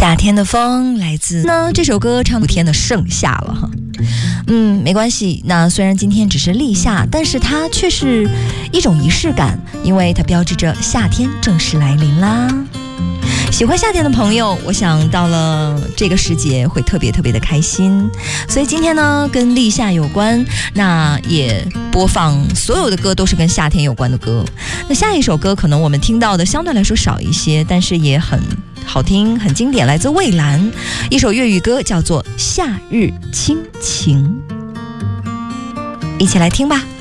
夏天的风来自呢，这首歌唱5天的盛夏了哈。没关系，那虽然今天只是立夏，但是它却是一种仪式感，因为它标志着夏天正式来临啦。喜欢夏天的朋友，我想到了这个时节会特别特别的开心，所以今天呢跟立夏有关，那也播放所有的歌都是跟夏天有关的歌。那下一首歌可能我们听到的相对来说少一些，但是也很好听，很经典，来自蔚蓝，一首粤语歌叫做《夏日亲情》，一起来听吧。